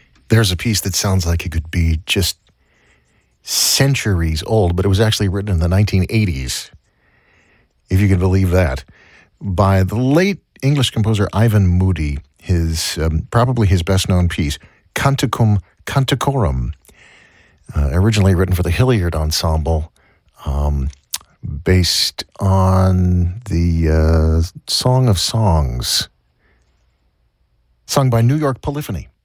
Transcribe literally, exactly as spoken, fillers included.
There's a piece that sounds like it could be just centuries old, but it was actually written in the nineteen eighties, if you can believe that, by the late English composer Ivan Moody, his um, probably his best-known piece, Canticum Canticorum, uh, originally written for the Hilliard Ensemble, um, based on the uh, Song of Songs, sung by New York Polyphony.